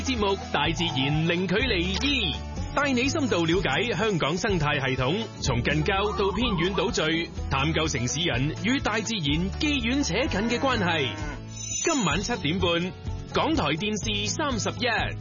節目大自然零距離2，帶你深度了解香港生態系統，從近郊到偏遠島嶼，探究城市人與大自然既遠且近嘅關係。今晚7點半，港台電視31。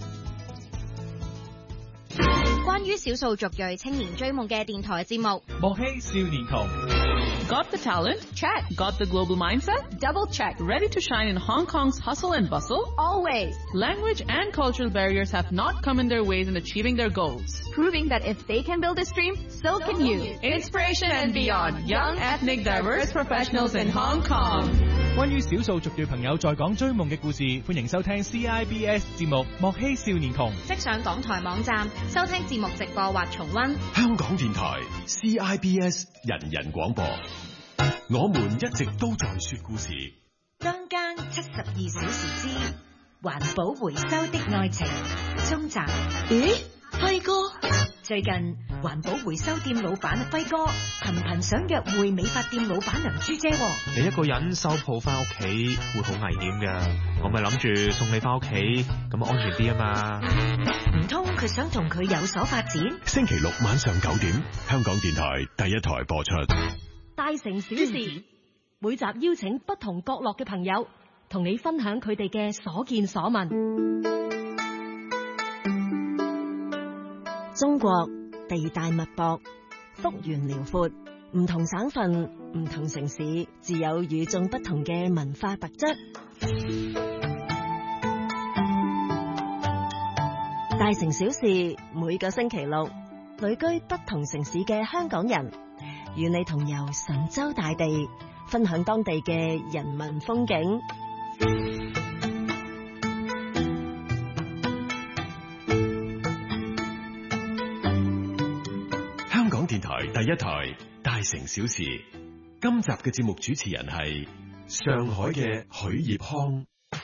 關於少數族裔青年追夢嘅電台節目， 莫欺少年窮。Got the talent? Check. Got the global mindset? Double check. Ready to shine in Hong Kong's hustle and bustle? Always. Language and cultural barriers have not come in their ways in achieving their goals. Proving that if they can build a dream, so can you. Inspiration and beyond. Young, ethnic, diverse professionals in Hong Kong. 關於少數族裔朋友在港追夢嘅故事，歡迎收聽 CIBS 節目《莫欺少年窮》。 即上港台網站收聽節目直播或重溫。 香港電台 CIBS 人人廣播，我們一直都在說故事。 當間72小時之環保回收的愛情中集。咦，輝哥？最近環保回收店老闆輝哥頻頻想約會美髮店老闆娘朱姐。 你一個人收鋪翻屋企會好危險㗎，我咪諗住送你翻屋企，咁安全啲啊嘛。 唔通佢想同佢有所發展？ 星期六晚上9點，香港電台第一台播出。 大城小事，每集邀請不同角落嘅朋友，同你分享佢哋嘅所見所聞。 中國地大物博，幅員遼闊，唔同省份、唔同城市，自有與眾不同嘅文化特質。大城小事，每個星期六，旅居不同城市嘅香港人，與你同遊神州大地，分享當地嘅人文風景。 電台第一台大城小事，今集嘅節目主持人係上海嘅許業康。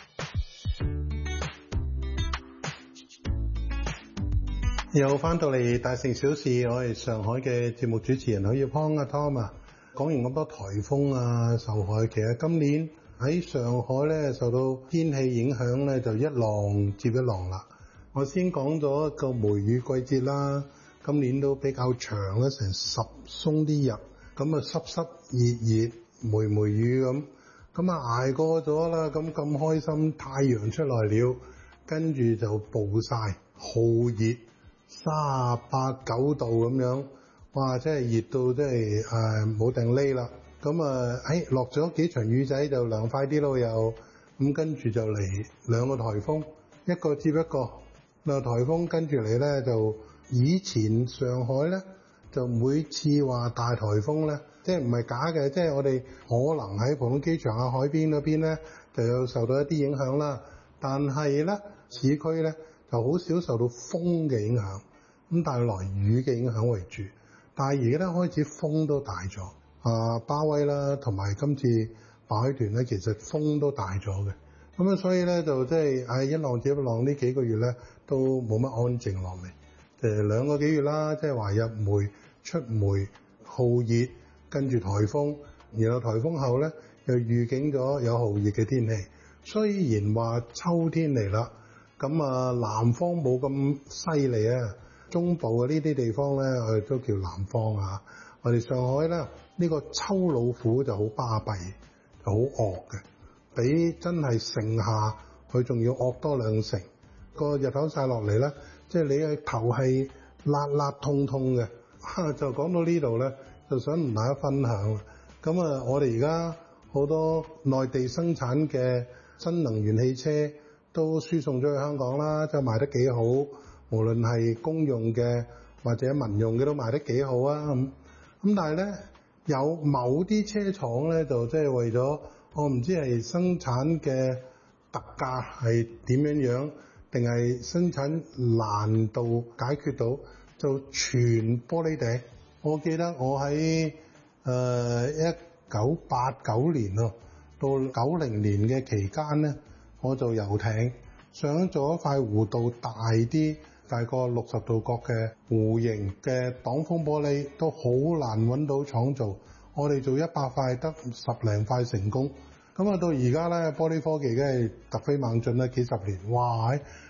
又翻到嚟大城小事，我係上海嘅節目主持人許業康阿 Tom 啊。講完咁多颱風啊受害，其實今年喺上海咧受到天氣影響咧，就一浪接一浪啦。我先講咗一個梅雨季節啦。今年都比較長啦，成10鬆啲日，咁啊濕濕熱熱梅雨咁啊捱過咗啦，咁開心，太陽出來了，跟住就暴曬，好熱，38、9度咁樣，哇！真係熱到真係冇定匿啦，咁啊落咗幾場雨仔就涼快啲咯又，咁跟住就嚟兩個颱風，一個接一個，兩個颱風跟住嚟咧就。以前上海咧就每次話大颱風咧，即係唔係假嘅，即係我哋可能喺浦東機場啊、海邊嗰邊咧就有受到一啲影響啦。但係咧市區咧就好少受到風嘅影響，咁帶來雨嘅影響為主。但係而家咧開始風都大咗，巴威啦同埋今次白海豚咧，其實風都大咗嘅。咁啊，所以咧就即係一浪接一浪呢幾個月咧都冇乜安靜落嚟。2個幾月啦，即係話入梅出梅酷熱，跟住颱風，然後颱風後咧又預警咗有酷熱嘅天氣。雖然話秋天嚟啦，咁南方冇咁犀利啊，中部嘅呢啲地方咧，我哋都叫南方啊。我哋上海咧呢個秋老虎就好巴閉，就好惡嘅，比真係盛夏佢仲要惡多2成。個日頭曬落嚟咧。即係你嘅頭係辣辣痛痛嘅，就講到呢度咧，就想同大家分享啦。咁我哋而家好多內地生產嘅新能源汽車都輸送咗去香港啦，就賣得幾好。無論係公用嘅或者民用嘅都賣得幾好啊。咁但係咧，有某啲車廠咧就即係為咗我唔知係生產嘅特價係點樣。定係生產難度解決到就全玻璃頂。我記得我喺1989年咯，到90年嘅期間咧，我做遊艇，想做一塊弧度大啲，大過60度角嘅弧形嘅擋風玻璃，都好難揾到廠做。我哋做100塊得10零塊成功。咁到而家咧，玻璃科技梗係突飛猛進啦，幾十年，哇！